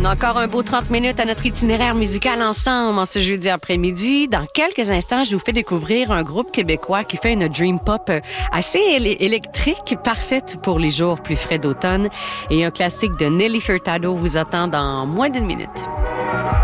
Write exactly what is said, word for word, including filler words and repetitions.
On a encore un beau trente minutes à notre itinéraire musical ensemble en ce jeudi après-midi. Dans quelques instants, je vous fais découvrir un groupe québécois qui fait une dream pop assez éle- électrique, parfaite pour les jours plus frais d'automne. Et un classique de Nelly Furtado vous attend dans moins d'une minute.